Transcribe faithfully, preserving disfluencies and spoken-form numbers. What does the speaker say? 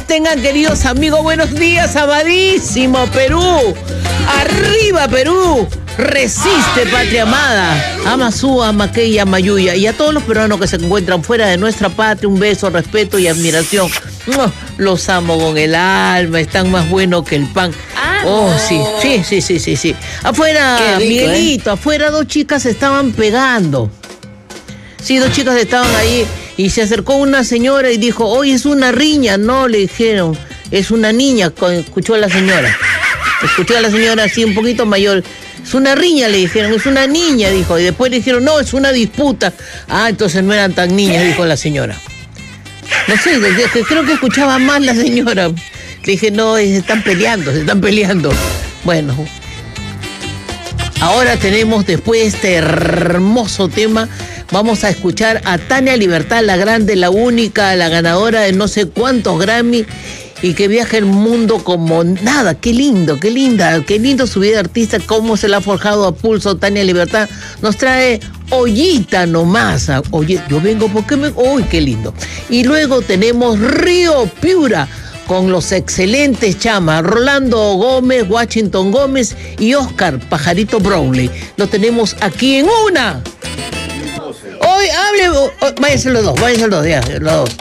días tengan, queridos amigos, buenos días, amadísimo Perú. Arriba, Perú. Resiste, patria amada. Amazú, Amaquey, Amayuya. Y a todos los peruanos que se encuentran fuera de nuestra patria, un beso, respeto y admiración. Los amo con el alma, están más buenos que el pan. Oh, sí, sí, sí, sí, sí, sí. Afuera, rico, Miguelito, ¿eh? Afuera dos chicas estaban pegando. Sí, dos chicas estaban ahí y se acercó una señora y dijo, oye, es una riña. No, le dijeron, es una niña, escuchó a la señora. Escuchó a la señora así un poquito mayor. Es una riña, le dijeron, es una niña, dijo. Y después le dijeron, no, es una disputa. Ah, entonces no eran tan niñas, dijo la señora. No sé, creo que escuchaba más la señora. Le dije, no, se están peleando, se están peleando. Bueno, ahora tenemos, después de este hermoso tema, vamos a escuchar a Tania Libertad, la grande, la única, la ganadora de no sé cuántos Grammy y que viaja el mundo como nada. Qué lindo, qué linda, qué lindo su vida de artista, cómo se la ha forjado a pulso. Tania Libertad nos trae Ollita nomás. Oye, yo vengo porque me... ¡Uy, qué lindo! Y luego tenemos Río Piura con los excelentes chamas Rolando Gómez, Washington Gómez y Oscar Pajarito Brownlee. Lo tenemos aquí en una. Hoy hable, oh, váyanse los dos, váyanse los dos, ya, los dos.